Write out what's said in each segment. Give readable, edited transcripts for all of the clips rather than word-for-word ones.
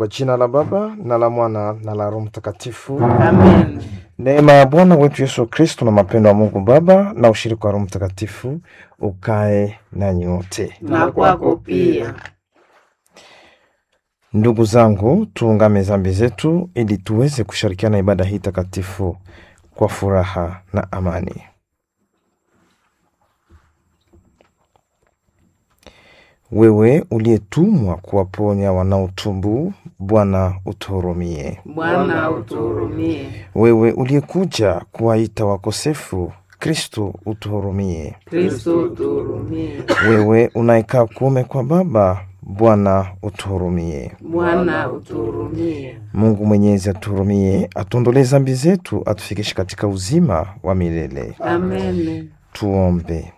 Kwa jina la Baba na la Mwana na la Roho Mtakatifu. Amen. Neema ya Bwana wetu Yesu Kristo na mapendo ya Mungu Baba na ushirika wa Roho Mtakatifu ukae nanyi wote. Na kwako pia. Ndugu zangu, tuungame dhambi zetu ili tuweze kushirikiana ibada hii takatifu kwa furaha na amani. Wewe uliyetumwa kuwaponya wanaotubu, Bwana utuhurumie. Bwana utuhurumie. Wewe uliyekuja kuwaita wakosefu, Kristo utuhurumie. Kristo utuhurumie. Wewe unayekaa kuume kwa Baba, Bwana utuhurumie. Bwana utuhurumie. Mungu Mwenyezi atuhurumie, atuondolee dhambi zetu, atufikishe katika uzima wa milele. Amen. Tuombe.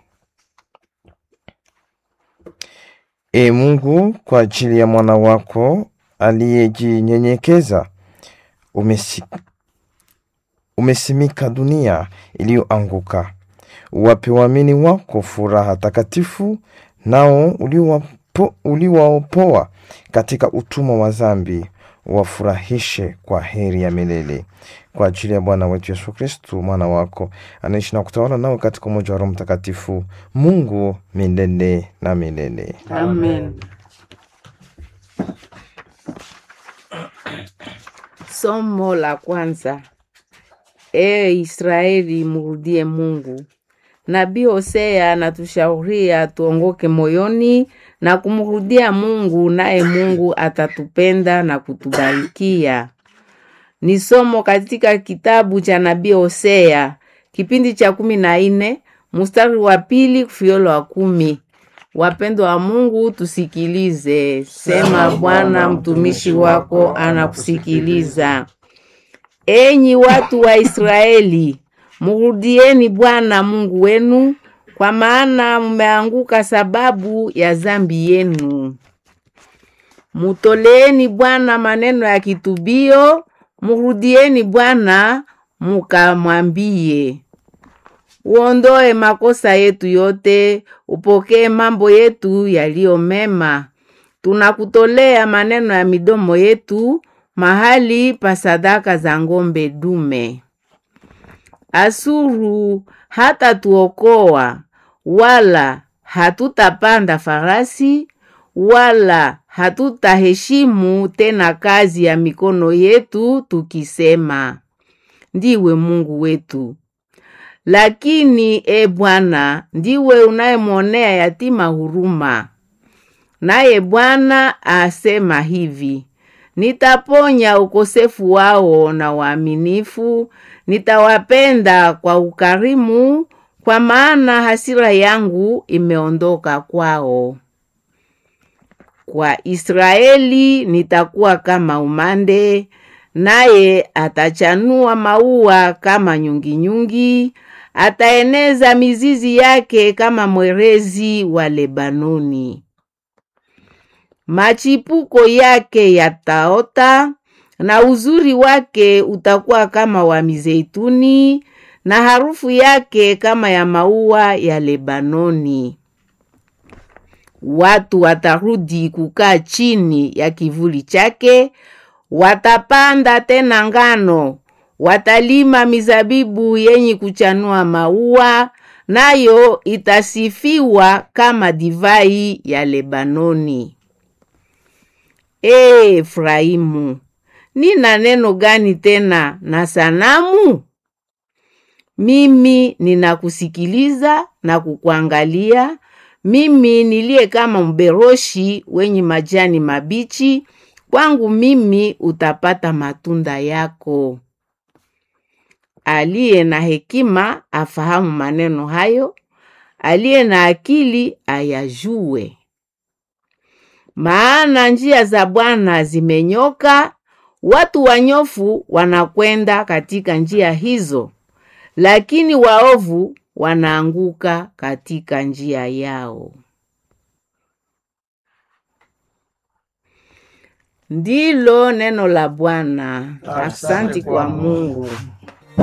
Ee Mungu, kwa ajili ya mwana wako aliyejinyenyekeza, umesimika dunia iliyoanguka. Uwape waamini wako furaha takatifu, nao uliwaopoa katika utumwa wa dhambi, wafurahishe kwa heri ya milele. Kwa ajili ya Bwana wetu Yesu Kristo, mwana wako, anaishi na kutawala nao katika umoja wa Roho Mtakatifu, Mungu milele na milele. Amen. Somo la kwanza. Israeli, mrudie Mungu. Nabii Hosea anatushauria tuongoke moyoni na kumrudia Mungu, naye Mungu atatupenda na kutubarikia. Ni somo katika kitabu cha Nabii Hosea, kipindi cha 14, mstari wa 2 kufiolo wa 10. Wapendwa wa Mungu, tusikilize. Sema, Bwana mtumishi wako anakusikiliza. Enyi watu wa Israeli, mrudieni Bwana Mungu wenu, kwa maana mmeanguka sababu ya dhambi yenu. Mutoleeni Bwana maneno ya kitubio, mrudieni Bwana mukamwambie. Uondoe makosa yetu yote, upokee mambo yetu yaliyo mema. Tunakutolea maneno ya midomo yetu, mahali pa sadaka za ng'ombe dume. Asuru hata tuokoa, wala hatutapanda farasi, wala hatutaheshimu tena kazi ya mikono yetu, tukisema, ndiwe Mungu wetu. Lakini Bwana, ndiwe unayemwonea yatima huruma. Naye Bwana asema hivi, nitaponya ukosefu wao na waaminifu, nitawapenda kwa ukarimu, kwa maana hasira yangu imeondoka kwao. Kwa Israeli nitakuwa kama umande, naye atachanua maua kama nyungi, ataeneza mizizi yake kama mwerezi wa Lebanoni. Machipuko yake yataota, na uzuri wake utakuwa kama wa mizeituni, na harufu yake kama ya maua ya Lebanoni. Watu watarudi kukaa chini ya kivuli chake, watapanda tena ngano, watalima mizabibu yenye kuchanua maua, nayo itasifiwa kama divai ya Lebanoni. Efraimu, nina neno gani tena na sanamu? Mimi ninakusikiliza na kukuangalia, mimi nilie kama mberoshi wenye majani mabichi, kwangu mimi utapata matunda yako. Aliye na hekima afahamu maneno hayo, aliye na akili ayajue. Maana njia za Bwana zimenyoka, watu wanyofu wanakwenda katika njia hizo, lakini waovu wanaanguka katika njia yao. Ndilo neno la Bwana. Asante kwa Mungu.